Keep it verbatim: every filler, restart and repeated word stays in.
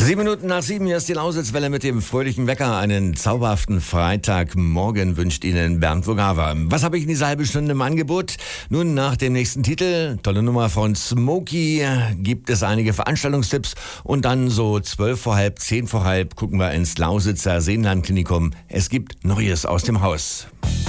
Sieben Minuten nach sieben, hier ist die Lausitzwelle mit dem fröhlichen Wecker. Einen zauberhaften Freitagmorgen wünscht Ihnen Bernd Vogava. Was habe ich in dieser halben Stunde im Angebot? Nun, nach dem nächsten Titel, tolle Nummer von Smokey, gibt es einige Veranstaltungstipps. Und dann so zwölf vor halb, zehn vor halb gucken wir ins Lausitzer Seenlandklinikum. Es gibt Neues aus dem Haus.